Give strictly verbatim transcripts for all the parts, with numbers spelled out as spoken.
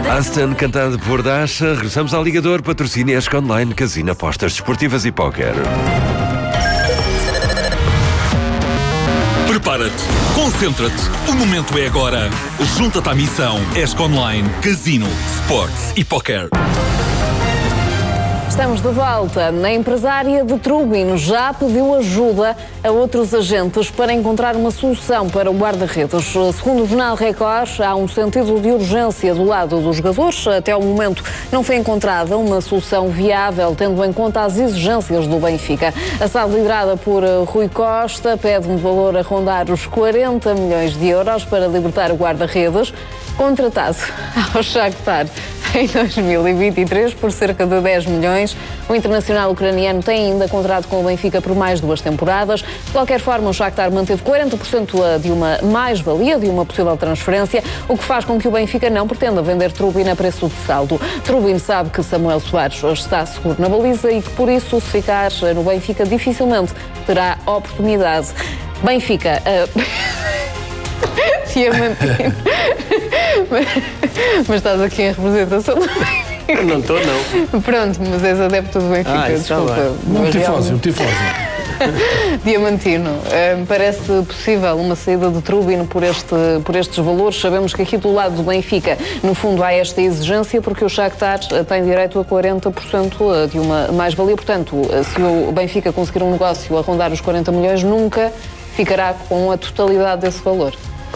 Aston, cantado por Dasha. Regressamos ao Ligador, patrocínio Esca Online, casino, apostas desportivas e póquer. Prepara-te, concentra-te, o momento é agora. Junta-te à missão Esca Online, casino, sports e póquer. Estamos de volta. A empresária de Trubin já pediu ajuda a outros agentes para encontrar uma solução para o guarda-redes. Segundo o jornal Record, há um sentido de urgência do lado dos jogadores. Até ao momento não foi encontrada uma solução viável, tendo em conta as exigências do Benfica. A S A D, liderada por Rui Costa, pede um valor a rondar os quarenta milhões de euros para libertar o guarda-redes, contratado ao Shakhtar em dois mil e vinte e três por cerca de dez milhões. O internacional ucraniano tem ainda contrato com o Benfica por mais duas temporadas. De qualquer forma, o Shakhtar manteve quarenta por cento de uma mais-valia, de uma possível transferência, o que faz com que o Benfica não pretenda vender Trubin a preço de saldo. Trubin sabe que Samuel Soares está seguro na baliza e que, por isso, se ficar no Benfica, dificilmente terá oportunidade. Benfica... Uh... Diamantino. mas, mas estás aqui em representação do Benfica. Não estou, não. Pronto, mas és adepto do Benfica, ah, desculpa. Um tifósio, um tifósio. Diamantino, uh, parece possível uma saída de Trubin por, este, por estes valores? Sabemos que aqui do lado do Benfica, no fundo, há esta exigência porque o Shakhtar tem direito a quarenta por cento de uma mais-valia. Portanto, se o Benfica conseguir um negócio a rondar os quarenta milhões, nunca ficará com a totalidade desse valor.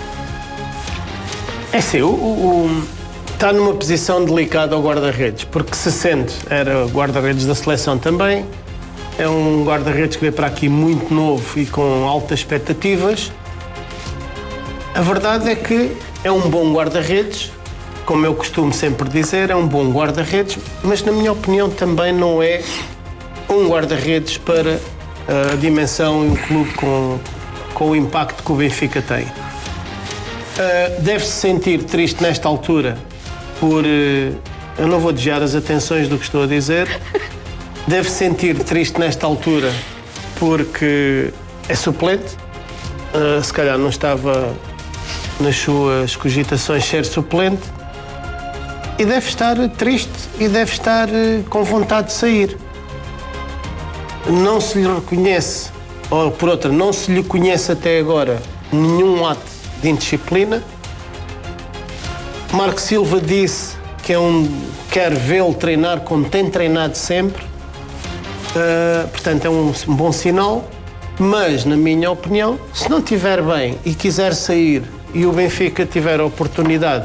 É assim, o, o, o, está numa posição delicada ao guarda-redes, porque se sente, era guarda-redes da seleção também, é um guarda-redes que veio para aqui muito novo e com altas expectativas. A verdade é que é um bom guarda-redes, como eu costumo sempre dizer, é um bom guarda-redes, mas na minha opinião também não é um guarda-redes para a dimensão e um clube com, com o impacto que o Benfica tem. Uh, deve-se sentir triste nesta altura por... Uh, eu não vou desviar as atenções do que estou a dizer. Deve-se sentir triste nesta altura porque é suplente. Uh, se calhar não estava nas suas cogitações ser suplente. E deve estar triste e deve estar uh, com vontade de sair. Não se lhe reconhece, ou por outra, não se lhe conhece até agora nenhum ato de indisciplina. Marco Silva disse que é um, quer vê-lo treinar como tem treinado sempre, uh, portanto é um, um bom sinal, mas na minha opinião, se não estiver bem e quiser sair e o Benfica tiver a oportunidade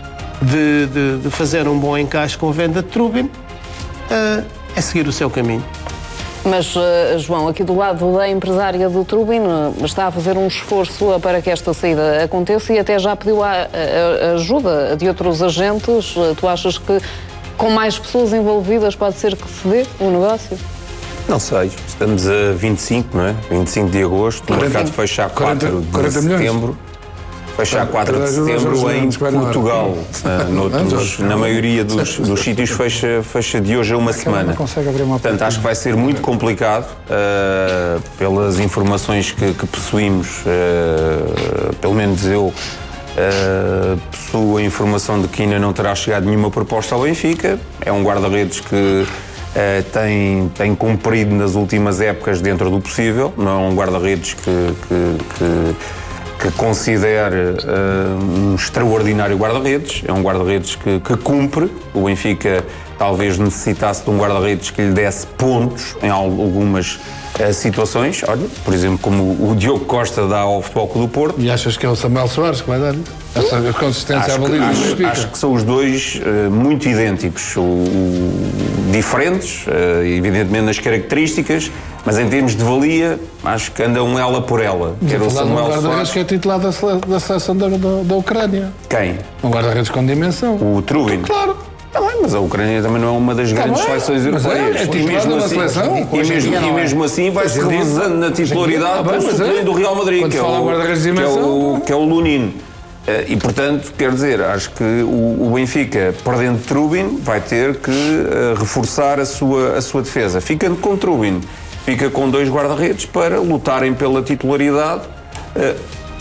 de, de, de fazer um bom encaixe com a venda de Trubin, uh, é seguir o seu caminho. Mas, uh, João, aqui do lado da empresária do Trubin, uh, está a fazer um esforço uh, para que esta saída aconteça e até já pediu a, a, a ajuda de outros agentes. Uh, tu achas que com mais pessoas envolvidas pode ser que se dê o negócio? Não sei. Estamos a vinte e cinco, não é? vinte e cinco de agosto. O mercado fecha a quatro de setembro. Fecha a quatro de setembro em Portugal. Uh, noutros, na maioria dos, dos sítios fecha, fecha de hoje a uma semana. Portanto, acho que vai ser muito complicado, uh, pelas informações que, que possuímos, uh, pelo menos eu uh, possuo a informação de que ainda não terá chegado nenhuma proposta ao Benfica. É um guarda-redes que uh, tem, tem cumprido nas últimas épocas dentro do possível. Não é um guarda-redes que... que, que que considera uh, um extraordinário guarda-redes, é um guarda-redes que, que cumpre. O Benfica talvez necessitasse de um guarda-redes que lhe desse pontos em algumas uh, situações, olha, por exemplo, como o Diogo Costa dá ao Futebol Clube do Porto. E achas que é o Samuel Soares que vai dar essa consistência à baliza? Acho, acho que são os dois uh, muito idênticos, o, o, diferentes, uh, evidentemente nas características, mas em termos de valia, acho que andam ela por ela. Quer o Samuel Soares. Um guarda-redes que é titular da, sele, da seleção da, da, da Ucrânia. Quem? Um guarda-redes com dimensão. O Trubin. Claro. Tá bem, mas a Ucrânia também não é uma das grandes tá seleções europeias. É, é e, mesmo assim, seleção, e, mesmo, e mesmo assim vai-se revezando na titularidade para o suplente do Real Madrid, que é o, que, é o, que é o Lunin. E, portanto, quer dizer, acho que o, o Benfica, perdendo Trubin, vai ter que uh, reforçar a sua, a sua defesa. Ficando com Trubin, fica com dois guarda-redes para lutarem pela titularidade, uh,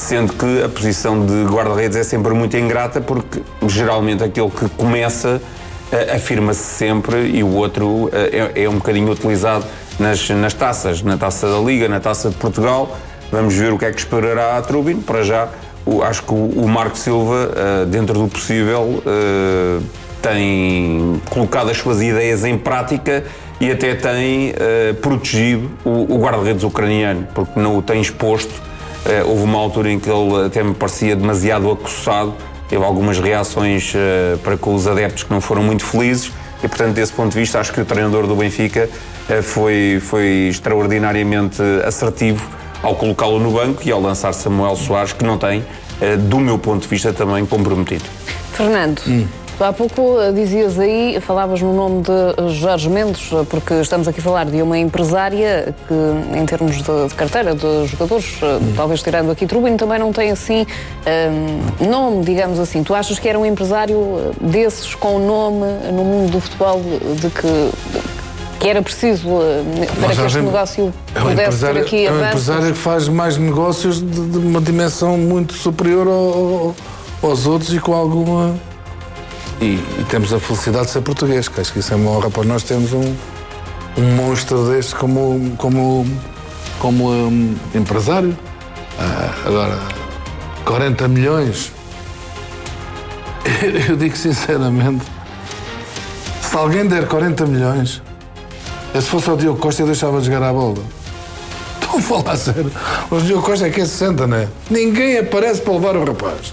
sendo que a posição de guarda-redes é sempre muito ingrata, porque geralmente aquele que começa uh, afirma-se sempre e o outro uh, é, é um bocadinho utilizado nas, nas taças, na Taça da Liga, na Taça de Portugal. Vamos ver o que é que esperará a Trubin. Para já, o, acho que o, o Marco Silva, uh, dentro do possível, uh, tem colocado as suas ideias em prática e até tem uh, protegido o, o guarda-redes ucraniano, porque não o tem exposto. Uh, houve uma altura em que ele até me parecia demasiado acossado, teve algumas reações uh, para com os adeptos que não foram muito felizes e, portanto, desse ponto de vista, acho que o treinador do Benfica uh, foi, foi extraordinariamente assertivo ao colocá-lo no banco e ao lançar Samuel Soares, que não tem, uh, do meu ponto de vista, também comprometido. Fernando, hum. Tu há pouco dizias aí, falavas no nome de Jorge Mendes, porque estamos aqui a falar de uma empresária que, em termos de, de carteira de jogadores, hum. talvez tirando aqui Trubin, também não tem assim um, nome, digamos assim. Tu achas que era um empresário desses com nome no mundo do futebol, de que, que era preciso para Mas, que este negócio é um pudesse ter aqui avanços? É um avanços? empresário que faz mais negócios de, de uma dimensão muito superior ao, aos outros e com alguma... E, e temos a felicidade de ser português, que acho que isso é uma honra para nós termos um, um monstro deste como, como, como um, empresário. Ah, agora, quarenta milhões, eu, eu digo sinceramente, se alguém der quarenta milhões, se fosse ao Diogo Costa eu deixava de jogar a bola. Estou a falar sério. O Diogo Costa é que é sessenta, não é? Ninguém aparece para levar o rapaz.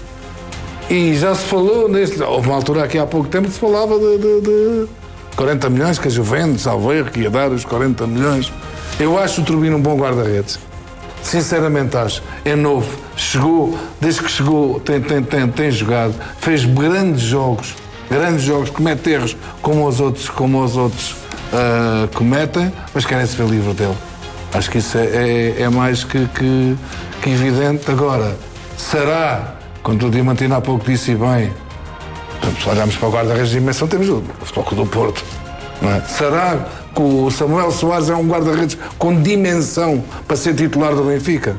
E já se falou, neste, houve uma altura aqui há pouco tempo que se falava de, de, de quarenta milhões, que a Juventus, salvo erro, que ia dar os quarenta milhões. Eu acho o Trubin um bom guarda-redes. Sinceramente acho. É novo, chegou, desde que chegou, tem, tem, tem, tem jogado, fez grandes jogos, grandes jogos, comete erros como os outros, como os outros uh, cometem, mas querem-se ver livre dele. Acho que isso é, é, é mais que, que, que evidente. Agora, será... Quando o Diamantino há pouco disse bem, se olharmos para o guarda-redes de dimensão, temos o Futebol Clube do Porto. Não é? Será que o Samuel Soares é um guarda-redes com dimensão para ser titular do Benfica?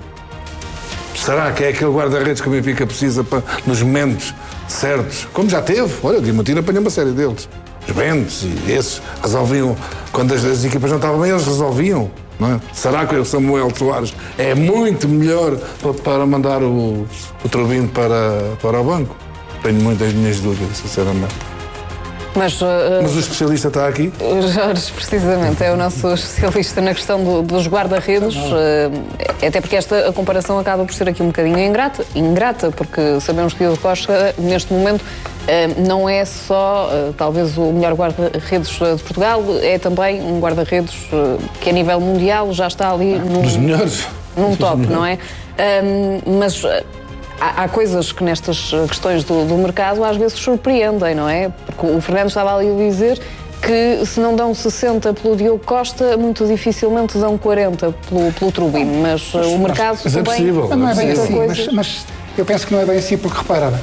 Será que é aquele guarda-redes que o Benfica precisa para, nos momentos certos? Como já teve. Olha, o Diamantino apanhou uma série deles. Os Bentes e esses resolviam, quando as, as equipas não estavam bem, eles resolviam. Não é? Será que o Samuel Soares é muito melhor para, para mandar o, o Trubin para, para o banco? Tenho muitas minhas dúvidas, sinceramente. Mas, uh, Mas o especialista está aqui? Jorge, precisamente, é o nosso especialista na questão do, dos guarda-redes, uh, até porque esta a comparação acaba por ser aqui um bocadinho ingrata, ingrata, porque sabemos que o Costa, neste momento, uh, não é só, uh, talvez, o melhor guarda-redes de Portugal, é também um guarda-redes uh, que, a nível mundial, já está ali num, dos melhores. num top, melhores. Não é? Um, mas... Uh, Há, há coisas que nestas questões do, do mercado às vezes surpreendem, não é? Porque o Fernando estava ali a dizer que se não dão sessenta pelo Diogo Costa, muito dificilmente dão quarenta pelo, pelo Trubin, mas, mas o mercado mas também... É possível, não é bem assim, coisas... mas, mas eu penso que não é bem assim, porque repara,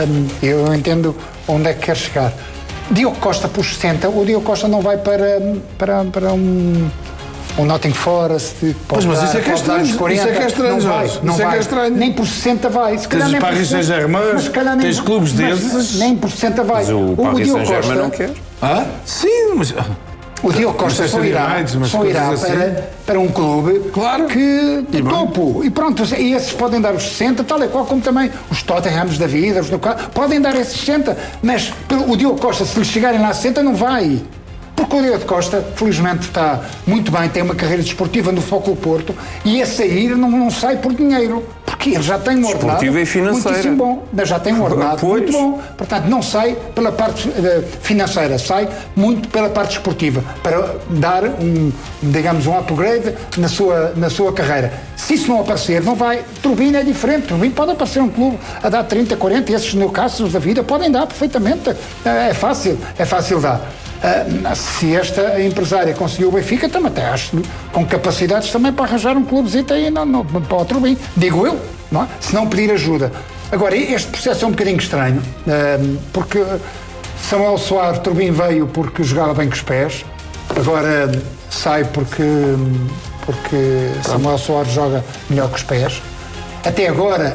eu entendo onde é que quer chegar. Diogo Costa por sessenta, o Diogo Costa não vai para, para, para um... um Nottingham Forest, pois, mas isso é que é estranho, quarenta, isso é que é estranho, não vai, não isso vai. É que é estranho. Nem por sessenta vai. Se tens os Paris Saint-Germain, tens clubes desses. Nem por sessenta vai. Mas o, o Paris Saint-Germain não quer. Ah? Sim, mas... O Diogo Costa só irá, só irá assim. para, para um clube claro. que de topo. E pronto, e esses podem dar os sessenta, tal e qual como também os Tottenhams da vida, os do podem dar esses sessenta, mas o Diogo Costa, se lhe chegarem lá a sessenta, não vai. Porque o Diogo Costa, felizmente, está muito bem, tem uma carreira desportiva no Futebol Clube Porto e a sair não, não sai por dinheiro, porque ele já tem um ordenado desportiva e financeira. Muitíssimo bom, já tem um ordenado pois. muito bom, portanto não sai pela parte uh, financeira, sai muito pela parte desportiva, para dar um, digamos, um upgrade na sua, na sua carreira. Se isso não aparecer, não vai. Trubin é diferente, Trubin pode aparecer um clube a dar trinta, quarenta, esses Newcastle da vida podem dar perfeitamente, é fácil, é fácil dar. Uh, se esta empresária conseguiu o Benfica, também até acho com capacidades também para arranjar um clubezito aí no, no, para o Trubin, digo eu, não é? Se não pedir ajuda. Agora, este processo é um bocadinho estranho, uh, porque Samuel Soares, Trubin veio porque jogava bem com os pés, agora uh, sai porque, porque Samuel Soares joga melhor com os pés. Até agora,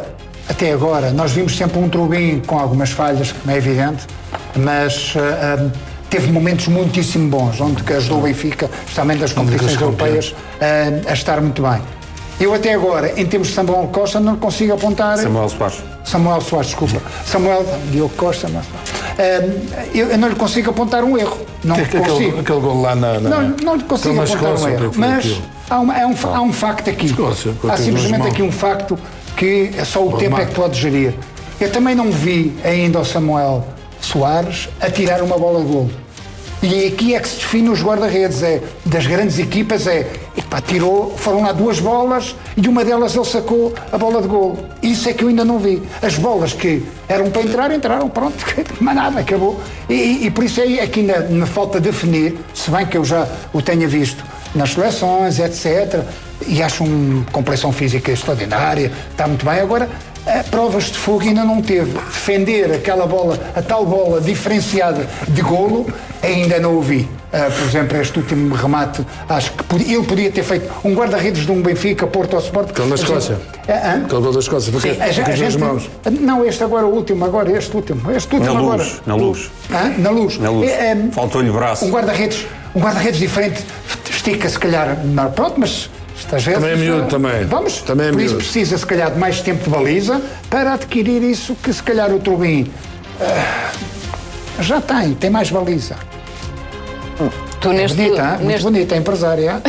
até agora, nós vimos sempre um Trubin com algumas falhas, como é evidente, mas uh, uh, teve momentos muitíssimo bons, onde ajudou o Benfica, especialmente das competições europeias, uh, a estar muito bem. Eu até agora, em termos de Samuel Costa, não consigo apontar... Samuel Soares. Samuel Soares, desculpa. Samuel, Diogo Costa, mas... Uh, eu, eu não lhe consigo apontar um erro. Não que, consigo. Aquele, aquele gol lá na... na... Não, não lhe consigo apontar um erro. Mas há, uma, há, um, há um facto aqui. Escócia, há simplesmente aqui um facto que só o tempo é que pode gerir. Eu também não vi ainda o Samuel Soares a tirar uma bola de golo. E aqui é que se define os guarda-redes, é, das grandes equipas, é, epá, tirou, foram lá duas bolas e uma delas ele sacou a bola de golo. Isso é que eu ainda não vi. As bolas que eram para entrar, entraram, pronto, mas nada, acabou. E, e, e por isso aí aqui ainda me falta definir, se bem que eu já o tenha visto nas seleções, etcétera, e acho uma complexão física extraordinária, está muito bem. Agora, a provas de fogo ainda não teve. Defender aquela bola, a tal bola diferenciada de golo, ainda não o vi. Uh, por exemplo, este último remate, acho que podia, ele podia ter feito um guarda-redes de um Benfica, Porto ou Sport. Aquele da Escócia. Uh, Aquele gol da Escócia. Foi sim, a, a, a gente, mãos. Não, este agora, o último, agora, este último. Este último na agora. Luz, na luz. Uh, na luz. Na luz. É, um, Faltou-lhe o braço. Um guarda-redes um guarda-redes diferente, estica se calhar, não, pronto, mas... Vezes, também é miúdo, também. Vamos, também é por miúdo. Isso precisa, se calhar, de mais tempo de baliza para adquirir isso que, se calhar, o Trubin uh, já tem, tem mais baliza. Tu é neste, bonita, neste... muito bonita, é empresária.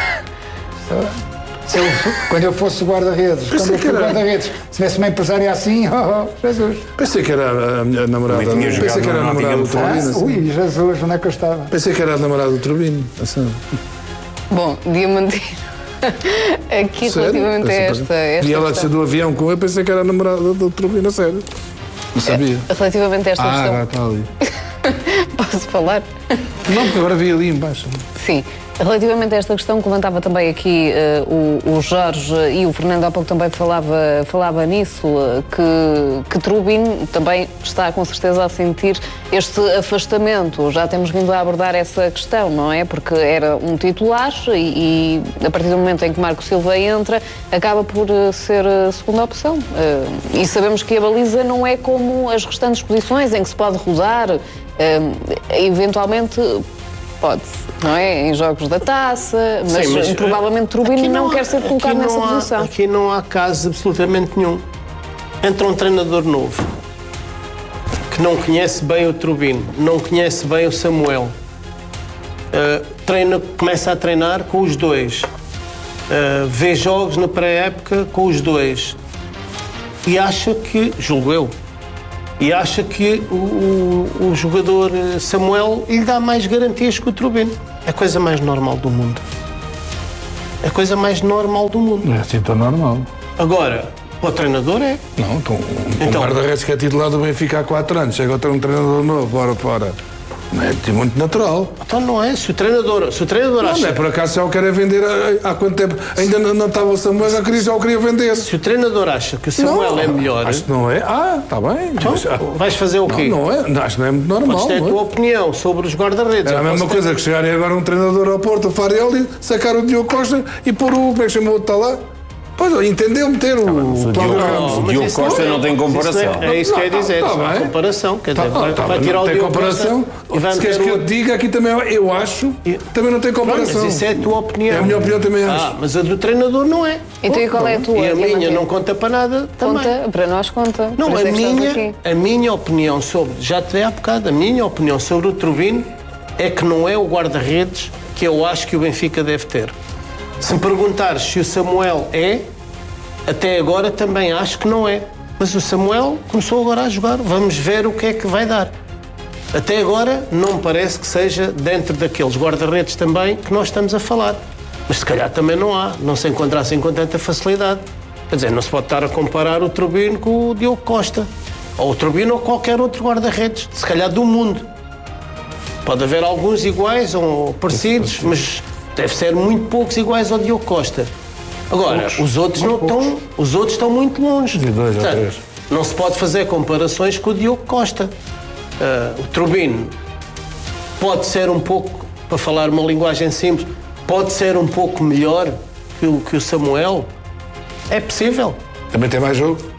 Se eu, quando eu fosse guarda-redes, quando eu fosse era... guarda-redes, se tivesse uma empresária assim, oh, oh, Jesus. Pensei que era a, a namorada. Pensei que era a namorada do Trubin. Ah, assim. Ui, Jesus, onde é que eu estava? Pensei que era a namorada do Trubin. Assim. Bom, Diamantino, aqui sério? Relativamente a esta, esta e ela desceu do avião com eu, pensei que era a namorada do Trubin, a sério. Não sabia. Relativamente a esta ah, questão. Ah, está ali. Posso falar? Não, porque agora vi ali embaixo. Sim. Relativamente a esta questão, comentava também aqui uh, o, o Jorge e o Fernando há pouco também falava, falava nisso, uh, que, que Trubin também está com certeza a sentir este afastamento. Já temos vindo a abordar essa questão, não é? Porque era um titular e, e a partir do momento em que Marco Silva entra, acaba por ser a segunda opção. Uh, e sabemos que a baliza não é como as restantes posições em que se pode rodar, uh, eventualmente... Pode-se, não é? Em jogos da taça, mas, sim, mas provavelmente Trubin não, não quer ser colocado nessa há, posição. Aqui não há caso absolutamente nenhum. Entra um treinador novo que não conhece bem o Trubin, não conhece bem o Samuel, uh, treina, começa a treinar com os dois, uh, vê jogos na pré-época com os dois e acha que, julgo eu, e acha que o, o, o jogador Samuel lhe dá mais garantias que o Trubin. É a coisa mais normal do mundo. É a coisa mais normal do mundo. Não é assim tão normal. Agora, para o treinador é. Não, então, um então, guarda-redes que é titular do Benfica há quatro anos, chega a ter um treinador novo, bora fora. Não é muito natural. Então não é. Se o treinador, se o treinador não, acha... Não é por acaso já o quer vender há, há quanto tempo? Ainda não, não estava o Samuel, já, queria, já o queria vender. Se o treinador acha que o Samuel não, é melhor... Acho que não é. Ah, está bem. Então, mas, vais fazer o quê? Não, não é. Acho que não é muito normal. Podes ter a tua opinião sobre os guarda-redes. É a mesma coisa ter... que chegarem agora um treinador ao Porto, o Farelli, sacar o Diogo Costa e pôr o... Como é que chama o outro está lá? Pois, entendeu meter o... O Diogo, Ramos. O Diogo Costa não, não tem comparação. É, é isso que quer dizer, tá, não há comparação. Quer dizer, tá, vai, tá, vai tirar o Diogo comparação. E vai se queres que eu te diga, aqui também eu acho, também não tem comparação. Não, mas isso é a tua opinião. É a minha opinião também acho. Ah, mas a do treinador não é. Então e qual é a tua? E a minha não conta para nada também. Conta, para nós conta. Não, a minha, a minha opinião sobre, já te dei há bocado, a minha opinião sobre o Trubin é que não é o guarda-redes que eu acho que o Benfica deve ter. Se me perguntares se o Samuel é, até agora também acho que não é. Mas o Samuel começou agora a jogar. Vamos ver o que é que vai dar. Até agora não me parece que seja dentro daqueles guarda-redes também que nós estamos a falar. Mas se calhar também não há. Não se encontra assim com tanta facilidade. Quer dizer, não se pode estar a comparar o Trubin com o Diogo Costa. Ou o Trubin ou qualquer outro guarda-redes. Se calhar do mundo. Pode haver alguns iguais ou parecidos, mas deve ser muito poucos iguais ao Diogo Costa. Agora, poucos, os outros não estão, os outros estão muito longe. De dois Portanto, ou três. Não se pode fazer comparações com o Diogo Costa. Uh, o Trubin pode ser um pouco, para falar uma linguagem simples, pode ser um pouco melhor que o, que o Samuel. É possível. Também tem mais jogo?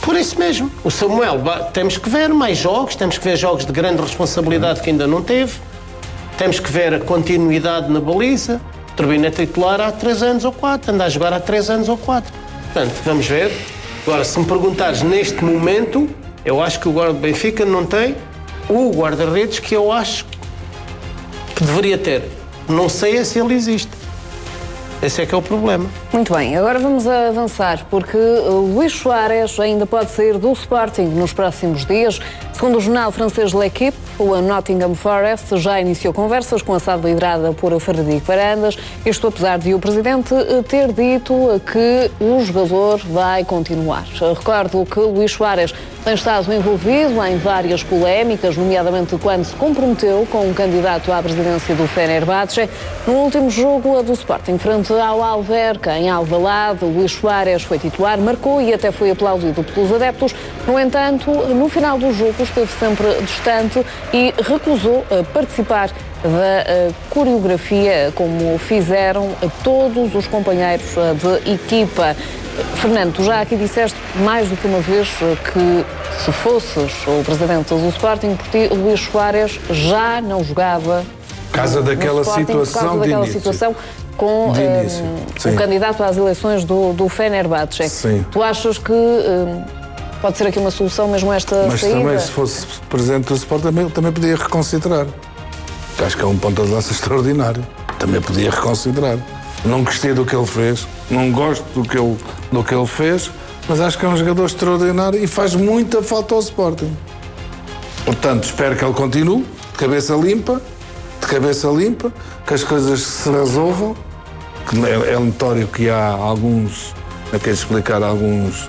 Por isso mesmo. O Samuel, temos que ver mais jogos, temos que ver jogos de grande responsabilidade que ainda não teve, temos que ver a continuidade na baliza. O Turbino é titular há três anos ou quatro, anda a jogar há três anos ou quatro. Portanto, vamos ver. Agora, se me perguntares neste momento, eu acho que o guarda do Benfica não tem o guarda-redes que eu acho que deveria ter. Não sei se ele existe. Esse é que é o problema. Muito bem, agora vamos avançar, porque Luís Soares ainda pode sair do Sporting nos próximos dias. Segundo o jornal francês L'Équipe, o Nottingham Forest já iniciou conversas com a S A D liderada por Frederico Varandas, isto apesar de o presidente ter dito que o jogador vai continuar. Recordo que Luís Soares tem estado envolvido em várias polémicas, nomeadamente quando se comprometeu com um candidato à presidência do Fenerbahçe. No último jogo do Sporting, frente ao Alverca, em Alvalade, Luís Soares foi titular, marcou e até foi aplaudido pelos adeptos. No entanto, no final do jogo esteve sempre distante e recusou participar da coreografia, como fizeram todos os companheiros de equipa. Fernando, tu já aqui disseste mais do que uma vez que se fosses o presidente do Sporting, por ti, Luís Soares já não jogava por causa daquela Sporting, situação por causa daquela de situação com um, um candidato às eleições do, do Fenerbahçe. Sim. Tu achas que um, pode ser aqui uma solução mesmo esta Mas saída? Mas também, se fosse presidente do Sporting, também, também podia reconsiderar. Acho que é um ponto de lança extraordinário. Também podia reconsiderar. Não gostei do que ele fez, não gosto do que ele, do que ele fez, mas acho que é um jogador extraordinário e faz muita falta ao Sporting. Portanto, espero que ele continue, de cabeça limpa, de cabeça limpa, que as coisas se resolvam, que é, é notório que há alguns, não quero explicar, alguns...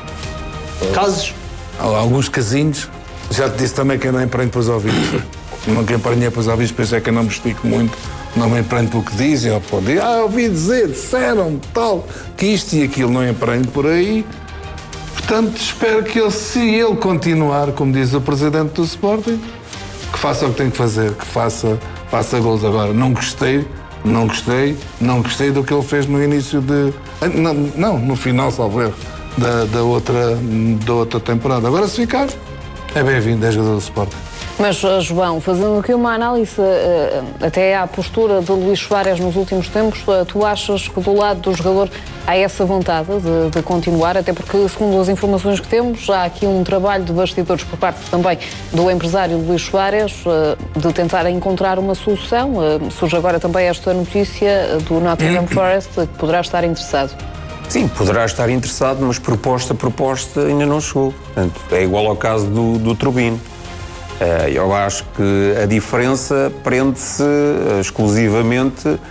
Casos? Alguns casinhos. Já te disse também que eu não empreendo para os ouvidos. Nunca empreendei para os ouvidos, pensei que eu não me explico muito. Não me empreendo pelo que dizem, ou pode dizer, ah, ouvi dizer, disseram, tal, que isto e aquilo, não empreendo por aí. Portanto, espero que ele, se ele continuar, como diz o presidente do Sporting, que faça o que tem que fazer, que faça, faça gols. Agora, não gostei, não gostei, não gostei do que ele fez no início de... Não, não no final, salvo erro, da, da, outra, da outra temporada. Agora, se ficar, é bem-vindo, é jogador do Sporting. Mas, João, fazendo aqui uma análise até à postura de Luís Soares nos últimos tempos, tu achas que do lado do jogador há essa vontade de, de continuar? Até porque, segundo as informações que temos, há aqui um trabalho de bastidores por parte também do empresário Luís Soares de tentar encontrar uma solução. Surge agora também esta notícia do Nottingham Forest, que poderá estar interessado. Sim, poderá estar interessado, mas proposta, proposta ainda não chegou. Portanto, é igual ao caso do, do Turbino. Eu acho que a diferença prende-se exclusivamente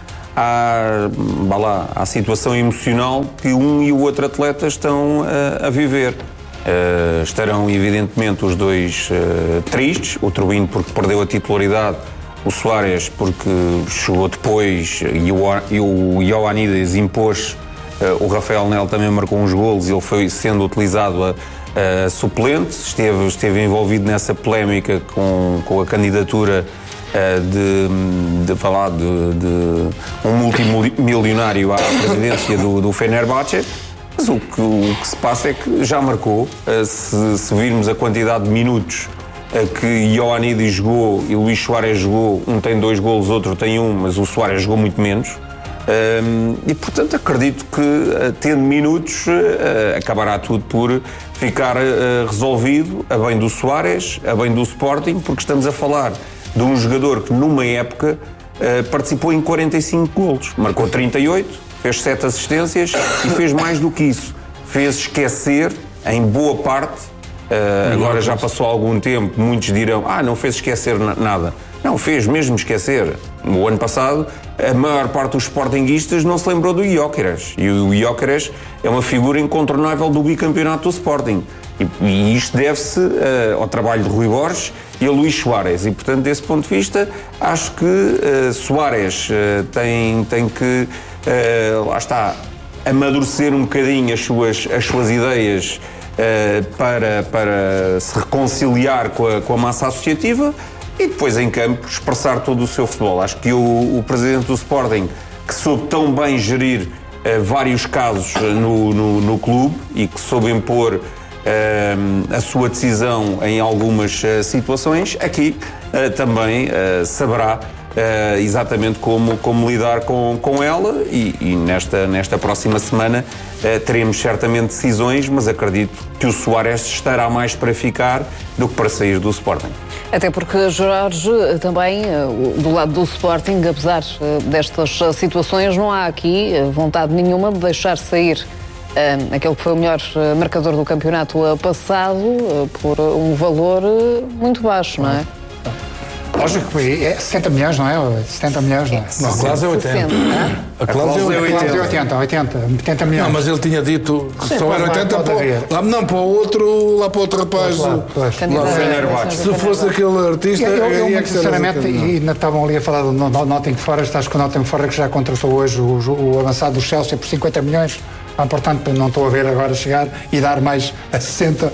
à, lá, à situação emocional que um e o outro atleta estão a, a viver. Estarão, evidentemente, os dois tristes, o Turbino porque perdeu a titularidade, o Soares porque chegou depois e o, e o Ioannidis impôs, o Rafael Nel também marcou uns golos e ele foi sendo utilizado a Uh, suplente, esteve, esteve envolvido nessa polémica com, com a candidatura uh, de, de, falar de, de um multimilionário à presidência do, do Fenerbahçe, mas o que, o que se passa é que já marcou, uh, se, se virmos a quantidade de minutos uh, que Ioannidis jogou e Luís Soares jogou, um tem dois golos, outro tem um, mas o Soares jogou muito menos. Um, e, portanto, acredito que, uh, tendo minutos, uh, acabará tudo por ficar uh, resolvido a bem do Soares, a bem do Sporting, porque estamos a falar de um jogador que, numa época, uh, participou em quarenta e cinco golos, marcou trinta e oito, fez sete assistências e fez mais do que isso. Fez esquecer, em boa parte, uh, agora já passou algum tempo, muitos dirão, ah, não fez esquecer na- nada. Não, fez mesmo esquecer. No ano passado, a maior parte dos sportinguistas não se lembrou do Gyökeres. E o Gyökeres é uma figura incontornável do bicampeonato do Sporting. E, e isto deve-se uh, ao trabalho de Rui Borges e a Luís Soares. E, portanto, desse ponto de vista, acho que uh, Soares uh, tem, tem que, uh, lá está, amadurecer um bocadinho as suas, as suas ideias uh, para, para se reconciliar com a, com a massa associativa e depois em campo expressar todo o seu futebol. Acho que o, o presidente do Sporting, que soube tão bem gerir uh, vários casos uh, no, no, no clube e que soube impor uh, uh, a sua decisão em algumas uh, situações, aqui uh, também uh, saberá Uh, exatamente como, como lidar com, com ela e, e nesta, nesta próxima semana uh, teremos certamente decisões, mas acredito que o Soares estará mais para ficar do que para sair do Sporting. Até porque, Jorge, também do lado do Sporting, apesar destas situações, não há aqui vontade nenhuma de deixar sair um, aquele que foi o melhor marcador do campeonato passado por um valor muito baixo, não é? Lógico que é sessenta milhões, não é? setenta milhões, não é? Não, a cláusula é oitenta. A cláusula é oitenta, oitenta, oitenta milhões. Não, mas ele tinha dito que só era oitenta para o... Não, para o outro, lá para o outro rapaz. Se fosse aquele artista... Eu, muito sinceramente, e ainda estavam ali a falar do Nottingham Forest, acho que o Nottingham Forest já contratou hoje o avançado do Chelsea por cinquenta milhões. Ah, portanto, não estou a ver agora chegar e dar mais a sessenta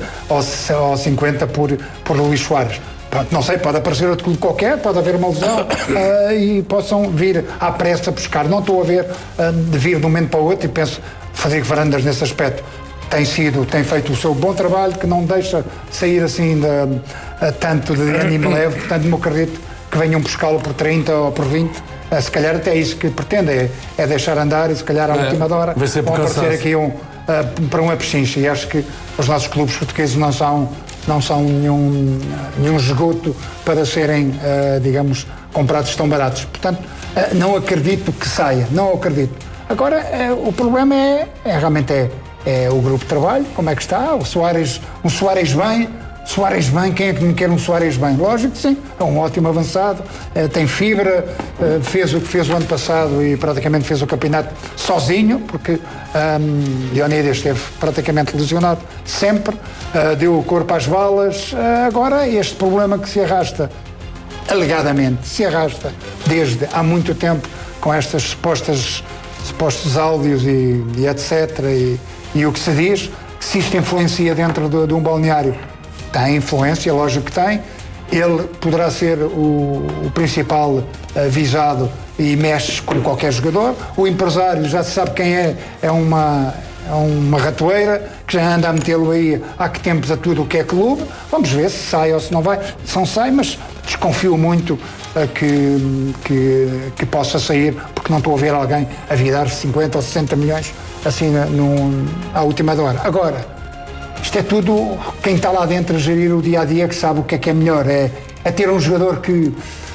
ou cinquenta por, por Luís Soares. Não sei, pode aparecer outro clube qualquer, pode haver uma lesão uh, e possam vir à pressa buscar. Não estou a ver uh, de vir de um momento para o outro e penso, Frederico Varandas nesse aspecto tem sido, tem feito o seu bom trabalho, que não deixa sair assim de, uh, tanto de ânimo leve, portanto não acredito que venham buscá-lo por trinta ou por vinte. Uh, se calhar até é isso que pretende, é, é deixar andar e se calhar à é, última hora vão aparecer aqui um, uh, para um apechinche. E acho que os nossos clubes portugueses não são não são nenhum, nenhum esgoto para serem, uh, digamos, comprados tão baratos. Portanto, uh, não acredito que saia, não acredito. Agora, uh, o problema é, é realmente é, é o grupo de trabalho, como é que está, o Soares, um Soares bem, Soares bem, quem é que não quer um Soares bem? Lógico que sim, é um ótimo avançado, uh, tem fibra, uh, fez o que fez o ano passado e praticamente fez o campeonato sozinho, porque um, Leonidas esteve praticamente lesionado sempre, uh, deu o corpo às balas. Uh, agora este problema que se arrasta, alegadamente, se arrasta desde há muito tempo com estas supostas, supostos áudios e, e etcétera e, e o que se diz, que se isto influencia dentro de, de um balneário. Tem influência, lógico que tem. Ele poderá ser o, o principal avisado e mexe com qualquer jogador. O empresário já se sabe quem é, é uma, é uma ratoeira que já anda a metê-lo aí há que tempos a tudo o que é clube. Vamos ver se sai ou se não vai. Se não sai, mas desconfio muito uh, que, que, que possa sair, porque não estou a ver alguém a virar cinquenta ou sessenta milhões assim no, à última hora. Agora, isto é tudo quem está lá dentro a gerir o dia-a-dia que sabe o que é que é melhor. É, é ter um jogador que,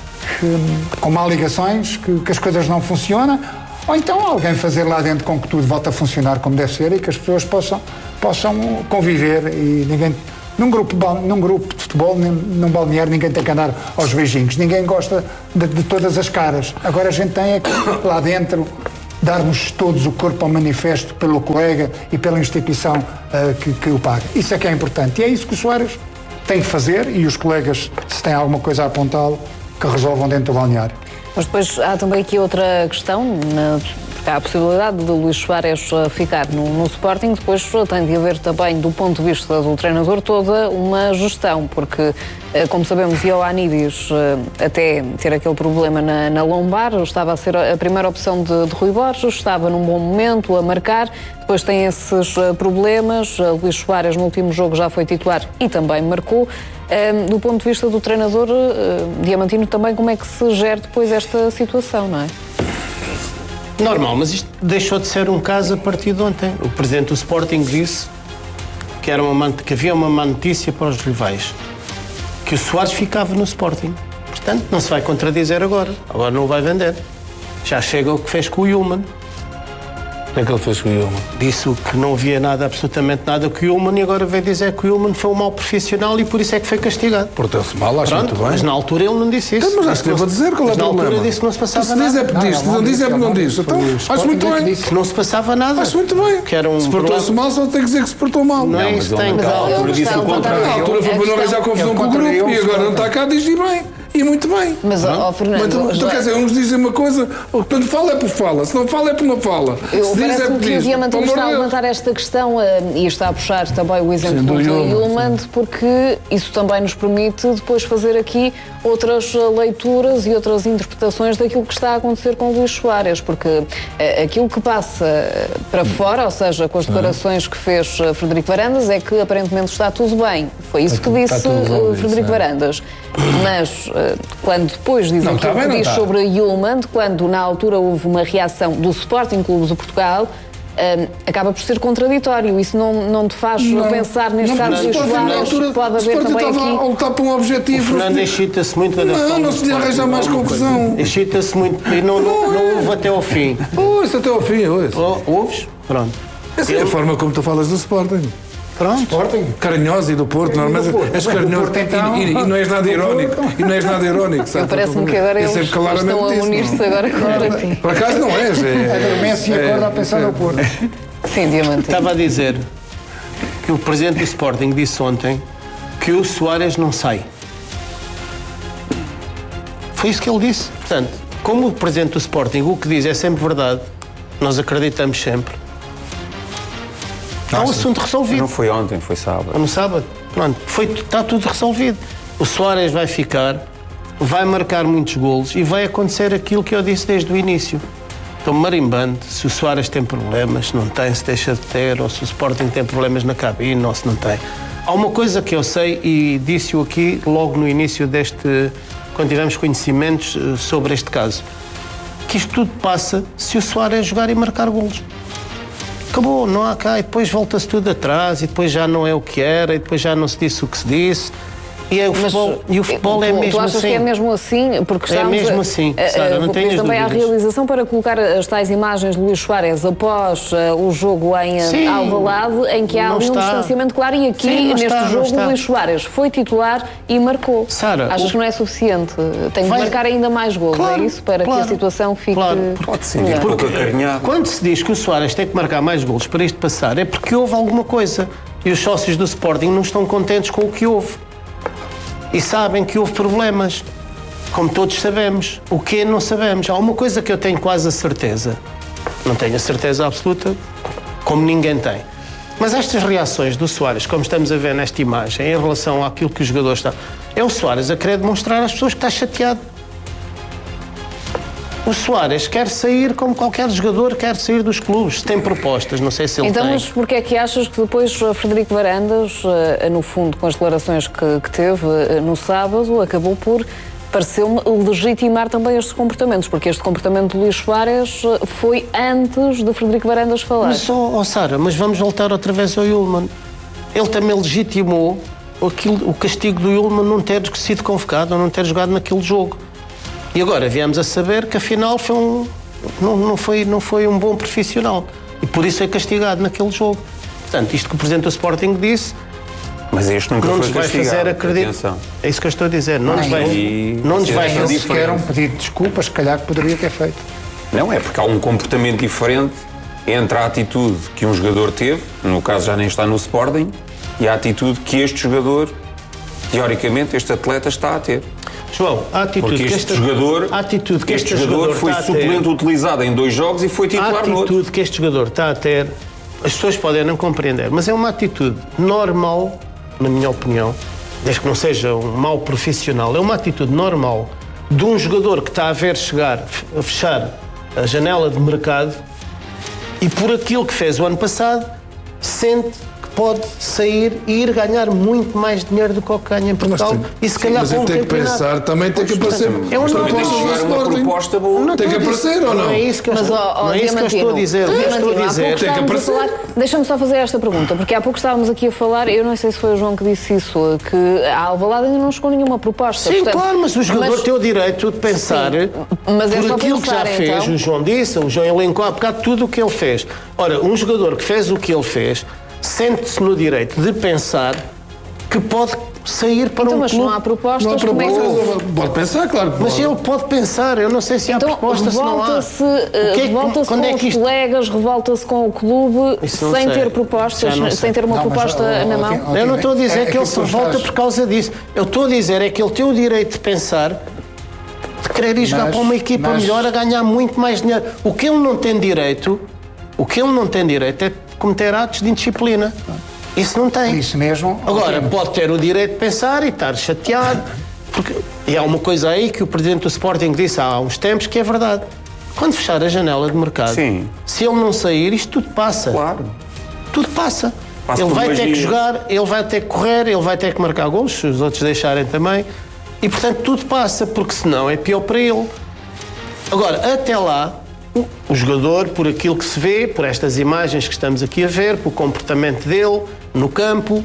que com má ligações, que, que as coisas não funcionam, ou então alguém fazer lá dentro com que tudo volte a funcionar como deve ser e que as pessoas possam, possam conviver e ninguém... Num grupo, num grupo de futebol, num balneário, ninguém tem que andar aos beijinhos. Ninguém gosta de, de todas as caras. Agora a gente tem é que lá dentro darmos todos o corpo ao manifesto pelo colega e pela instituição uh, que, que o paga. Isso é que é importante. E é isso que o Soares tem que fazer e os colegas, se têm alguma coisa a apontá-lo, que resolvam dentro do balneário. Mas depois há também aqui outra questão, na, porque há a possibilidade de Luís Soares ficar no, no Sporting, depois tem de haver também, do ponto de vista do treinador, toda uma gestão, porque, como sabemos, Ioannidis, até ter aquele problema na, na lombar, estava a ser a primeira opção de, de Rui Borges, estava num bom momento a marcar, depois tem esses problemas, Luís Soares no último jogo já foi titular e também marcou. Um, do ponto de vista do treinador, uh, Diamantino, também como é que se gera depois esta situação, não é? Normal, mas isto deixou de ser um caso a partir de ontem. O presidente do Sporting disse que, era uma, que havia uma má notícia para os rivais, que o Soares ficava no Sporting. Portanto, não se vai contradizer agora. Agora não o vai vender. Já chega o que fez com o Yulman. O que é que ele fez com o Yulman? Disse que não havia nada, absolutamente nada com o Yulman e agora veio dizer que o Yulman foi um mau profissional e por isso é que foi castigado. Portou-se mal, acho Pronto, muito bem. Mas na altura ele não disse isso. Mas acho que devo dizer qual é o problema. Na altura disse que não se passava se nada. Se diz é porque diz, não, não, não diz é porque não diz. Então, acho muito bem. Que não se passava nada. Acho muito bem. Que era um se portou-se mal, só tem que dizer que se portou mal. Não é isso que tem. Na altura disse o contrário. Na altura foi para não arranjar confusão com o grupo e agora não está cá, diz e bem. e muito bem. Mas, ó, Fernando... Mas, então, quer dizer, uns dizem uma coisa, quando fala é por fala, se não fala é por não fala. Eu parece-me é que o Diamante está a levantar esta questão uh, e está a puxar também o exemplo do Yulman, porque isso também nos permite depois fazer aqui outras leituras e outras interpretações daquilo que está a acontecer com o Luís Soares, porque uh, aquilo que passa para fora, ou seja, com as declarações que fez uh, Frederico Varandas, é que aparentemente está tudo bem. Foi isso que disse uh, Frederico Varandas. Mas uh, quando depois diz aquilo que diz sobre Yulman, quando na altura houve uma reação do Sporting Clube de Portugal, um, acaba por ser contraditório. Isso não, não te faz não, pensar neste caso de Luís Soares, pode haver também aqui... a lutar para um objetivo. O Fernando excita-se muito quando Não, não se lhe arranja mais confusão. Excita-se muito e não, não, não ouve até ao fim. Ouve até ao fim, ouve. Ouves? Pronto. Essa é a forma como tu falas do Sporting. Pronto. Sporting. Carinhosa e do Porto, não, mas és carinhoso então, e, e, e não és nada irónico. E não és nada irónico, sabe? Parece-me que agora eles estão a unir-se agora contra ti. Por acaso não és. Adormece e acorda a pensar no Porto. Sim, Diamante. Estava a dizer que o presidente do Sporting disse ontem que o Soares não sai. Foi isso que ele disse. Portanto, como o presidente do Sporting o que diz é sempre verdade, nós acreditamos sempre. Há um assunto resolvido. Não foi ontem, foi sábado. No sábado. Pronto, foi, está tudo resolvido. O Soares vai ficar, vai marcar muitos golos e vai acontecer aquilo que eu disse desde o início. Estou marimbando se o Soares tem problemas, se não tem, se deixa de ter, ou se o Sporting tem problemas na cabine, ou se não tem. Há uma coisa que eu sei e disse-o aqui logo no início deste, quando tivemos conhecimentos sobre este caso, que isto tudo passa se o Soares jogar e marcar golos. Acabou, não há cá, e depois volta-se tudo atrás, e depois já não é o que era, e depois já não se disse o que se disse. E, é o futebol, e o futebol tu, é mesmo assim. Tu achas assim. que é mesmo assim? Porque é mesmo a, assim, Sara, uh, não tenhas também dúvidas. há realização para colocar as tais imagens de Luís Soares após uh, o jogo em Sim, Alvalade, em que há ali um distanciamento claro, e aqui, Sim, neste está, jogo, o Luís Soares foi titular e marcou. Sara, achas o... que não é suficiente? Tem que vai... marcar ainda mais gols, claro, é isso? Para claro, que a situação fique... Claro. Pode ser, porque quando se diz que o Soares tem que marcar mais gols para isto passar, é porque houve alguma coisa. E os sócios do Sporting não estão contentes com o que houve. E sabem que houve problemas, como todos sabemos. O que não sabemos. Há uma coisa que eu tenho quase a certeza, não tenho a certeza absoluta, como ninguém tem. Mas estas reações do Soares, como estamos a ver nesta imagem, em relação àquilo que o jogador está... É o Soares a querer demonstrar às pessoas que está chateado. O Soares quer sair como qualquer jogador quer sair dos clubes. Tem propostas, não sei se ele então, tem. Então, mas porquê é que achas que depois Frederico Varandas, no fundo, com as declarações que, que teve no sábado, acabou por, pareceu-me, legitimar também estes comportamentos? Porque este comportamento de Luís Soares foi antes de Frederico Varandas falar. Mas, oh, oh, Sara, mas vamos voltar outra vez ao Yulman. Ele também legitimou aquilo, o castigo do Yulman não ter sido convocado ou não ter jogado naquele jogo. E agora viemos a saber que afinal foi um, não, não, foi, não foi um bom profissional. E por isso é castigado naquele jogo. Portanto, isto que o Presidente do Sporting disse... Mas este nunca não foi nos vai castigado. fazer acreditar. É isso que eu estou a dizer. Não, não nos vai, e... não nos vai fazer diferença. Quer um pedido de desculpas, se calhar que poderia ter feito. Não, é porque há um comportamento diferente entre a atitude que um jogador teve, no caso já nem está no Sporting, e a atitude que este jogador, teoricamente, este atleta está a ter. João, a atitude Porque que este, este jogador, a atitude que este este jogador, jogador foi suplente utilizado em dois jogos e foi titular no outro. A atitude que este jogador está a ter, as pessoas podem não compreender, mas é uma atitude normal, na minha opinião, desde que não seja um mau profissional, é uma atitude normal de um jogador que está a ver chegar, a fechar a janela de mercado e por aquilo que fez o ano passado, sente pode sair e ir ganhar muito mais dinheiro do que o que ganha em Portugal. Tem, e se calhar mas tem que pensar, também tem que aparecer. É uma proposta boa. Não tem que aparecer ou não? Não é isso que eu, mas, estou, ó, ó, não é isso que eu estou a dizer. Eu estou a dizer. Tem que aparecer. Deixa-me só fazer esta pergunta, porque há pouco estávamos aqui a falar, eu não sei se foi o João que disse isso, que a Alvalade ainda não chegou nenhuma proposta. Sim, portanto, claro, mas o jogador mas, tem o direito de pensar sim, mas é por só aquilo pensar, que já fez. Então. O João disse, o João elencou há bocado tudo o que ele fez. Ora, um jogador que fez o que ele fez sente-se no direito de pensar que pode sair para então, um mas clube. Não há propostas. Não há propostas. Que... Pode pensar, claro. Mas ele pode pensar. Eu não sei se então, há propostas, se não há. Se, uh, que é, revolta-se com é os isto... colegas, revolta-se com o clube, sem sei. ter propostas, sem ter uma não, proposta mas, na mão. Eu não estou a dizer é, que ele se revolta estás... por causa disso. Eu estou a dizer é que ele tem o direito de pensar, de querer ir jogar mas, para uma equipa mas... melhor, a ganhar muito mais dinheiro. O que ele não tem direito, o que ele não tem direito é cometer atos de indisciplina. Isso não tem. Isso mesmo. Agora, pode ter o direito de pensar e estar chateado. Porque, e há uma coisa aí que o presidente do Sporting disse há uns tempos que é verdade. Quando fechar a janela de mercado, Sim. se ele não sair, isto tudo passa. Claro. Tudo passa. passa ele vai ter que jogar, ele vai ter que correr, ele vai ter que marcar golos, se os outros deixarem também. E, portanto, tudo passa, porque senão é pior para ele. Agora, até lá, o jogador, por aquilo que se vê, por estas imagens que estamos aqui a ver, por o comportamento dele no campo,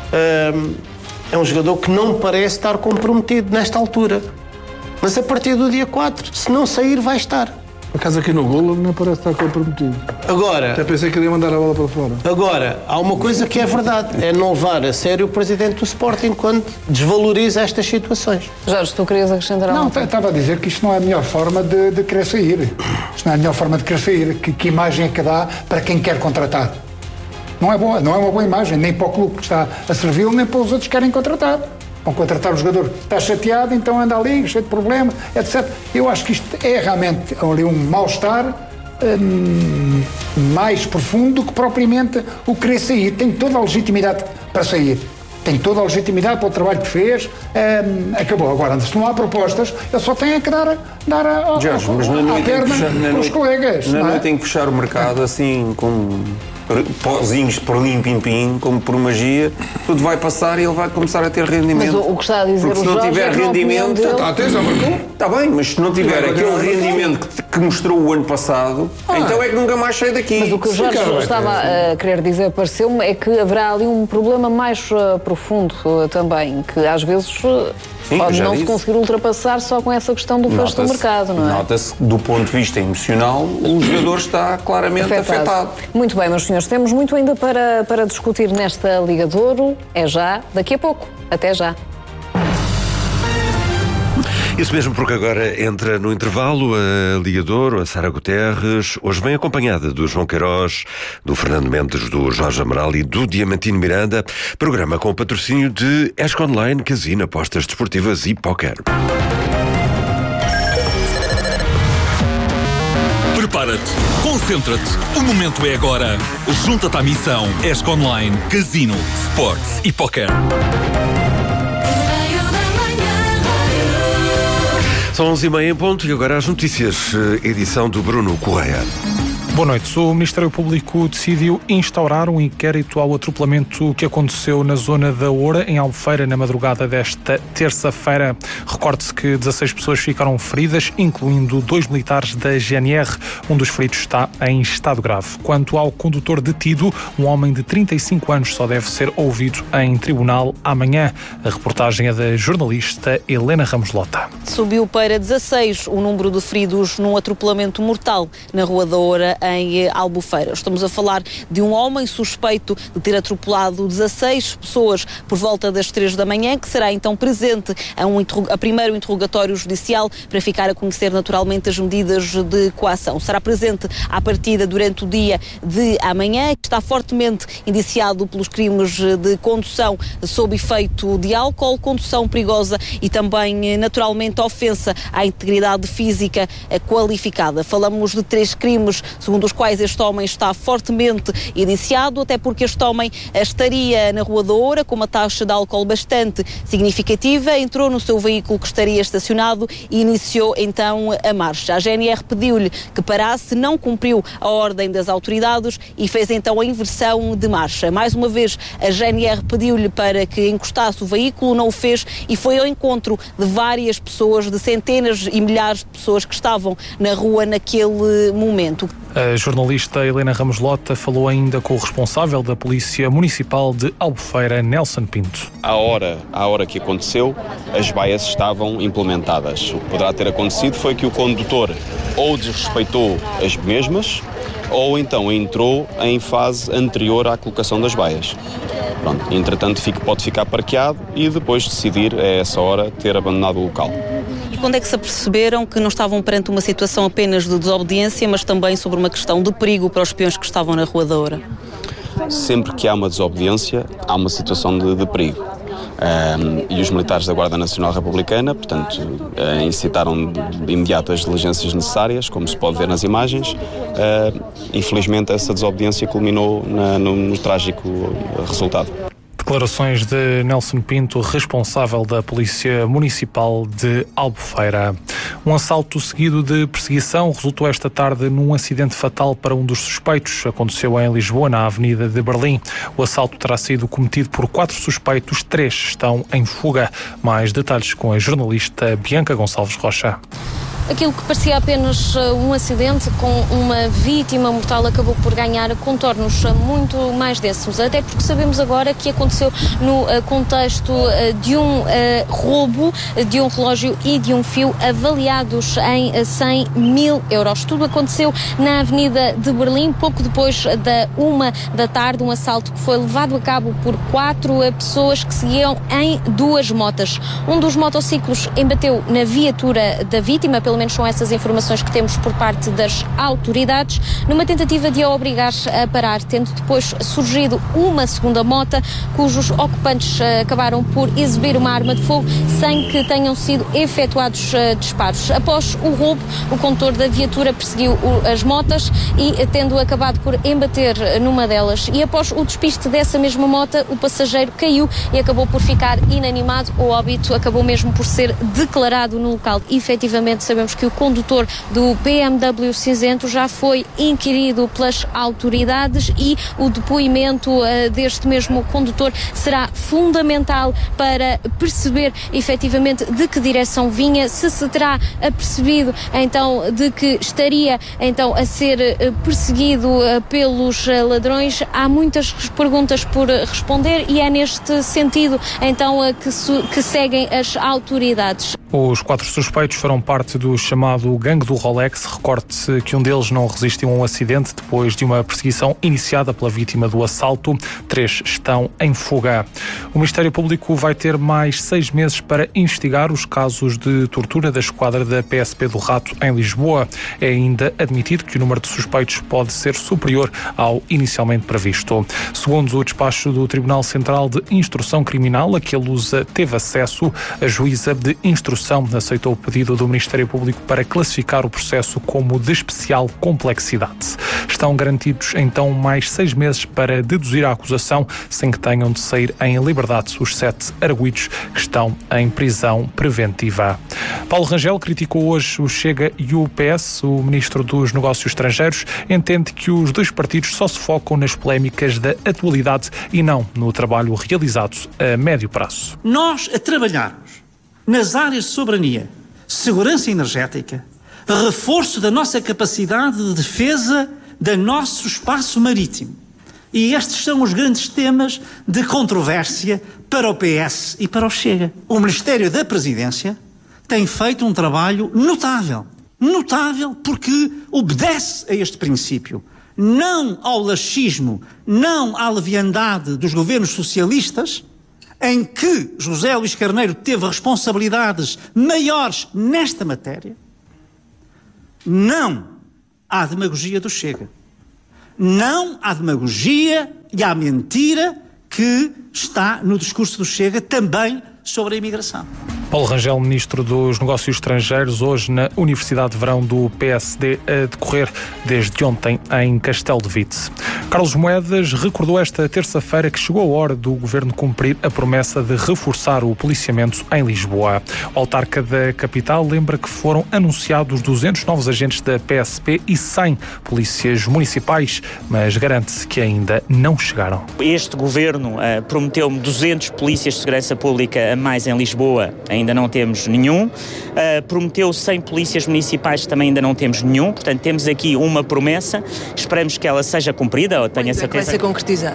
é um jogador que não parece estar comprometido nesta altura. Mas a partir do dia quatro, se não sair, vai estar. Por acaso aqui no golo não parece estar comprometido. Agora... Até pensei que ele ia mandar a bola para fora. Agora, há uma coisa que é verdade, é não levar a sério o presidente do Sporting quando desvaloriza estas situações. Jorge, tu querias acrescentar algo? Não, estava a dizer que isto não é a melhor forma de, de querer sair. Isto não é a melhor forma de querer sair. Que, que imagem é que dá para quem quer contratar? Não é boa, não é uma boa imagem, nem para o clube que está a servi-lo, nem para os outros que querem contratar. Vão contratar o jogador, está chateado, então anda ali, cheio de problemas, etcétera. Eu acho que isto é realmente ali um mal-estar hum, mais profundo do que propriamente o querer sair. Tem toda a legitimidade para sair. Tem toda a legitimidade para o trabalho que fez. Hum, acabou. Agora, se não há propostas, ele só tem que dar, dar a, Jorge, a, mas na a perna com os colegas. Não, não é? é? Tem que fechar o mercado assim, com... pozinhos por lim-pim-pim, como por magia, tudo vai passar e ele vai começar a ter rendimento. Mas o, o que está a dizer Porque o se não Jorge tiver é rendimento... Está, até já marcou. Está bem, mas se não tiver aquele rendimento que, que mostrou o ano passado, ah, então é que nunca mais sai daqui. Mas o que o Jorge Sim, estava a querer dizer, pareceu-me, é que haverá ali um problema mais uh, profundo uh, também, que às vezes... Uh, Sim, pode não disse. se conseguir ultrapassar só com essa questão do fecho do mercado, não é? Nota-se que, do ponto de vista emocional, o jogador está claramente afetado. afetado. Muito bem, meus senhores, temos muito ainda para, para discutir nesta Liga de Ouro. É já, daqui a pouco. Até já. Isso mesmo, porque agora entra no intervalo a Liga de Ouro, a Sara Guterres, hoje bem acompanhada do João Queiroz, do Fernando Mendes, do Jorge Amaral e do Diamantino Miranda. Programa com o patrocínio de Esco Online, Casino, apostas desportivas e póquer. Prepara-te, concentra-te, o momento é agora. Junta-te à missão Esco Online, Casino, Sports e póquer. São onze e meia em ponto e agora as notícias, edição do Bruno Correia. Boa noite. O Ministério Público decidiu instaurar um inquérito ao atropelamento que aconteceu na zona da Oura, em Albufeira, na madrugada desta terça-feira. Recorde-se que dezasseis pessoas ficaram feridas, incluindo dois militares da G N R. Um dos feridos está em estado grave. Quanto ao condutor detido, um homem de trinta e cinco anos só deve ser ouvido em tribunal amanhã. A reportagem é da jornalista Helena Ramos Lota. Subiu para dezasseis o número de feridos num atropelamento mortal na Rua da Oura, em Albufeira. Estamos a falar de um homem suspeito de ter atropelado dezasseis pessoas por volta das três da manhã, que será então presente a, um interrog- a primeiro interrogatório judicial para ficar a conhecer naturalmente as medidas de coação. Será presente à partida durante o dia de amanhã, que está fortemente indiciado pelos crimes de condução sob efeito de álcool, condução perigosa e também naturalmente ofensa à integridade física qualificada. Falamos de três crimes, segundo dos quais este homem está fortemente indiciado, até porque este homem estaria na Rua da Oura com uma taxa de álcool bastante significativa, entrou no seu veículo que estaria estacionado e iniciou então a marcha. A G N R pediu-lhe que parasse, não cumpriu a ordem das autoridades e fez então a inversão de marcha. Mais uma vez, a G N R pediu-lhe para que encostasse o veículo, não o fez e foi ao encontro de várias pessoas, de centenas e milhares de pessoas que estavam na rua naquele momento. A jornalista Helena Ramos Lota falou ainda com o responsável da Polícia Municipal de Albufeira, Nelson Pinto. À hora, à hora que aconteceu, as baias estavam implementadas. O que poderá ter acontecido foi que o condutor ou desrespeitou as mesmas ou então entrou em fase anterior à colocação das baias. Pronto, entretanto fica, pode ficar parqueado e depois decidir, a essa hora, ter abandonado o local. E quando é que se aperceberam que não estavam perante uma situação apenas de desobediência, mas também sobre uma questão de perigo para os peões que estavam na Rua da Oura? Sempre que há uma desobediência, há uma situação de, de perigo. Um, e os militares da Guarda Nacional Republicana, portanto, uh, incitaram de imediato as diligências necessárias, como se pode ver nas imagens. Uh, infelizmente, essa desobediência culminou na, no, no trágico resultado. Declarações de Nelson Pinto, responsável da Polícia Municipal de Albufeira. Um assalto seguido de perseguição resultou esta tarde num acidente fatal para um dos suspeitos. Aconteceu em Lisboa, na Avenida de Berlim. O assalto terá sido cometido por quatro suspeitos, três estão em fuga. Mais detalhes com a jornalista Bianca Gonçalves Rocha. Aquilo que parecia apenas um acidente com uma vítima mortal acabou por ganhar contornos muito mais densos, até porque sabemos agora que aconteceu no contexto de um roubo de um relógio e de um fio avaliados em cem mil euros. Tudo aconteceu na Avenida de Berlim, pouco depois da uma da tarde, um assalto que foi levado a cabo por quatro pessoas que seguiam em duas motas. Um dos motociclos embateu na viatura da vítima, pelo menos são essas informações que temos por parte das autoridades, numa tentativa de a obrigar a parar, tendo depois surgido uma segunda mota, cujos ocupantes acabaram por exibir uma arma de fogo sem que tenham sido efetuados disparos. Após o roubo, o condutor da viatura perseguiu as motas e, tendo acabado por embater numa delas, e após o despiste dessa mesma mota, o passageiro caiu e acabou por ficar inanimado. O óbito acabou mesmo por ser declarado no local. E, efetivamente, sabemos que o condutor do B M W cinzento já foi inquirido pelas autoridades e o depoimento uh, deste mesmo condutor será fundamental para perceber efetivamente de que direção vinha, se se terá apercebido então de que estaria então a ser uh, perseguido uh, pelos uh, ladrões. Há muitas perguntas por uh, responder e é neste sentido então uh, que, que seguem as autoridades. Os quatro suspeitos foram parte do chamado Gangue do Rolex. Recorde-se que um deles não resistiu a um acidente depois de uma perseguição iniciada pela vítima do assalto. Três estão em fuga. O Ministério Público vai ter mais seis meses para investigar os casos de tortura da esquadra da P S P do Rato em Lisboa. É ainda admitido que o número de suspeitos pode ser superior ao inicialmente previsto. Segundo o despacho do Tribunal Central de Instrução Criminal, a que a Lusa teve acesso, a juíza de instrução aceitou o pedido do Ministério Público para classificar o processo como de especial complexidade. Estão garantidos então mais seis meses para deduzir a acusação, sem que tenham de sair em liberdade os sete arguidos que estão em prisão preventiva. Paulo Rangel criticou hoje o Chega e o P S. O Ministro dos Negócios Estrangeiros entende que os dois partidos só se focam nas polémicas da atualidade e não no trabalho realizado a médio prazo. Nós a trabalharmos nas áreas de soberania, segurança energética, reforço da nossa capacidade de defesa do nosso espaço marítimo. E estes são os grandes temas de controvérsia para o P S e para o Chega. O Ministério da Presidência tem feito um trabalho notável. Notável porque obedece a este princípio. Não ao laxismo, não à leviandade dos governos socialistas, em que José Luís Carneiro teve responsabilidades maiores nesta matéria, não à demagogia do Chega. Não à demagogia e à mentira que está no discurso do Chega também sobre a imigração. Paulo Rangel, Ministro dos Negócios Estrangeiros, hoje na Universidade de Verão do P S D, a decorrer desde ontem em Castelo de Vite. Carlos Moedas recordou esta terça-feira que chegou a hora do Governo cumprir a promessa de reforçar o policiamento em Lisboa. O autarca da capital lembra que foram anunciados duzentos novos agentes da P S P e cem polícias municipais, mas garante que ainda não chegaram. Este Governo uh, prometeu-me duzentos polícias de segurança pública a mais em Lisboa. Ainda não temos nenhum. Uh, prometeu cem polícias municipais, também ainda não temos nenhum. Portanto, temos aqui uma promessa. Esperamos que ela seja cumprida. Ou tenha certeza. Vai ser concretizada?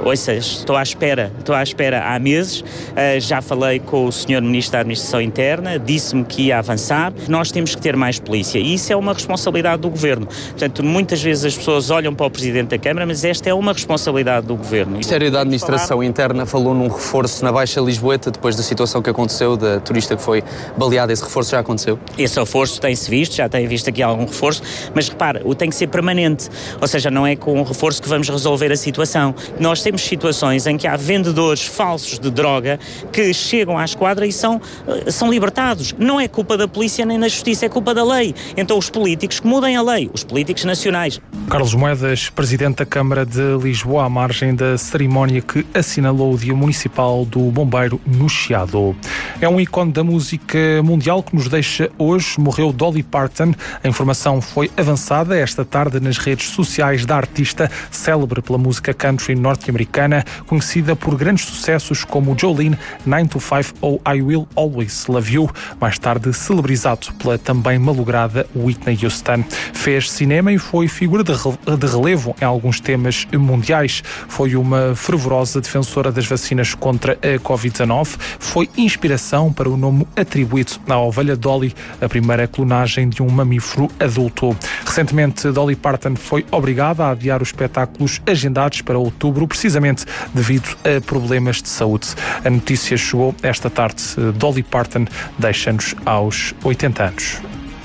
ouça, estou à espera, estou à espera há meses, uh, já falei com o senhor Ministro da Administração Interna, disse-me que ia avançar, nós temos que ter mais polícia e isso é uma responsabilidade do Governo. Portanto, muitas vezes as pessoas olham para o Presidente da Câmara, mas esta é uma responsabilidade do Governo. O Ministério da Administração Interna falou num reforço na Baixa Lisboeta depois da situação que aconteceu, da turista que foi baleada. Esse reforço já aconteceu? Esse reforço tem-se visto, já tem visto aqui algum reforço, mas repara, o tem que ser permanente, ou seja, não é com um reforço que vamos resolver a situação. Nós temos situações em que há vendedores falsos de droga que chegam à esquadra e são, são libertados. Não é culpa da polícia nem da justiça, é culpa da lei. Então os políticos que mudem a lei, os políticos nacionais. Carlos Moedas, Presidente da Câmara de Lisboa, à margem da cerimónia que assinalou o Dia Municipal do Bombeiro no Chiado. É um ícone da música mundial que nos deixa hoje. Morreu Dolly Parton. A informação foi avançada esta tarde nas redes sociais da artista, célebre pela música country norte-americana, conhecida por grandes sucessos como Jolene, nine to five ou I Will Always Love You, mais tarde celebrizado pela também malograda Whitney Houston. Fez cinema e foi figura de, re- de relevo em alguns temas mundiais. Foi uma fervorosa defensora das vacinas contra a covid dezanove. Foi inspiração para o nome atribuído à ovelha Dolly, a primeira clonagem de um mamífero adulto. Recentemente, Dolly Parton foi obrigada a adiar os espetáculos agendados para outubro, precisamente devido a problemas de saúde. A notícia chegou esta tarde. Dolly Parton deixa-nos aos oitenta anos.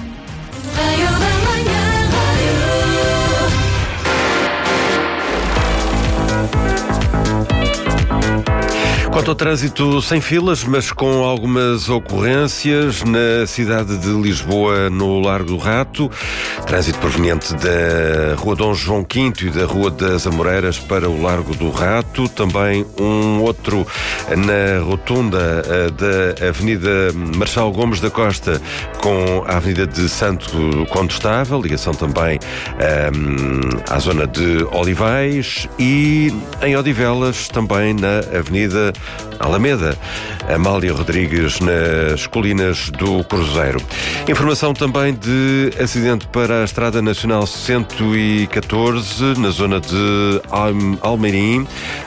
Quanto ao trânsito, sem filas, mas com algumas ocorrências na cidade de Lisboa, no Largo do Rato. Trânsito proveniente da Rua Dom João quinto e da Rua das Amoreiras para o Largo do Rato. Também um outro na rotunda da Avenida Marechal Gomes da Costa com a Avenida de Santo Condestável, ligação também um, à zona de Olivais, e em Odivelas também na Avenida Alameda, Amália Rodrigues, nas colinas do Cruzeiro. Informação também de acidente para a Estrada Nacional cento e catorze, na zona de Almeirim,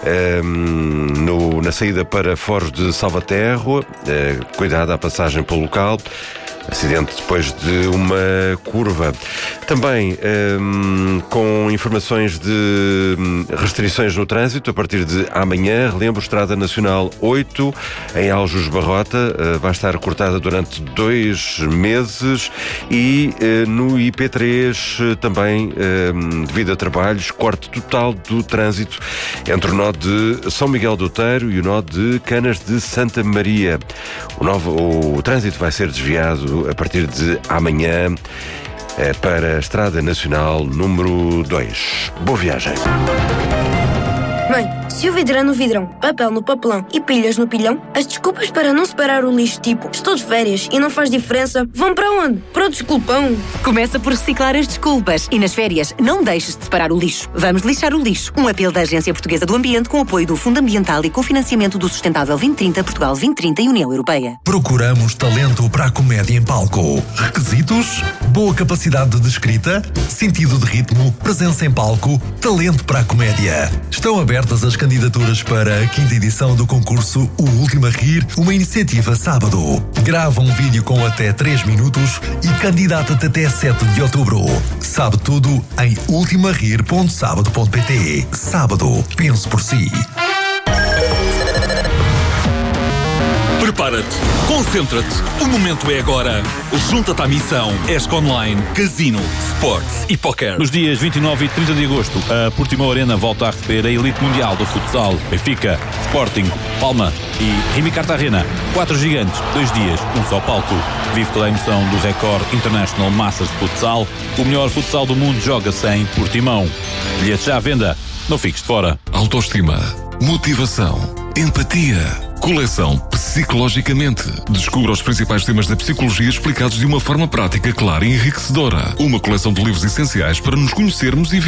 no, na saída para Foros de Salvaterra. Cuidado à passagem pelo local. Acidente depois de uma curva. Também hum, com informações de restrições no trânsito a partir de amanhã. Relembro, Estrada Nacional oito em Aljos Barrota uh, vai estar cortada durante dois meses e uh, no I P três uh, também uh, devido a trabalhos, corte total do trânsito entre o nó de São Miguel do Teiro e o nó de Canas de Santa Maria. O, novo, o trânsito vai ser desviado a partir de amanhã para a Estrada Nacional número dois. Boa viagem. Mãe, se o vidro é no vidrão, papel no papelão e pilhas no pilhão, as desculpas para não separar o lixo, tipo estou de férias e não faz diferença, vão para onde? Para o desculpão. Começa por reciclar as desculpas e nas férias não deixes de separar o lixo. Vamos lixar o lixo. Um apelo da Agência Portuguesa do Ambiente com apoio do Fundo Ambiental e cofinanciamento do Sustentável vinte trinta, Portugal vinte trinta e União Europeia. Procuramos talento para a comédia em palco. Requisitos? Boa capacidade de escrita, sentido de ritmo, presença em palco, talento para a comédia. Estão abertas as candidaturas para a quinta edição do concurso O Último a Rir, uma iniciativa sábado. Grava um vídeo com até três minutos e candidata-te até sete de outubro. Sabe tudo em ultima rir ponto sábado ponto pt. Sábado, pense por si. Prepara-te, concentra-te, o momento é agora. Junta-te à missão ESC Online, Casino, Sports e Poker. Nos dias vinte e nove e trinta de agosto, a Portimão Arena volta a receber a elite mundial do futsal. Benfica, Sporting, Palma e Rimi Cartagena. Quatro gigantes, dois dias, um só palco. Vive toda a emoção do Record International Masters de Futsal. O melhor futsal do mundo joga-se em Portimão. Bilhetes já à venda, não fiques de fora. Autoestima, motivação, empatia. Coleção Psicologicamente. Descubra os principais temas da psicologia explicados de uma forma prática, clara e enriquecedora. Uma coleção de livros essenciais para nos conhecermos e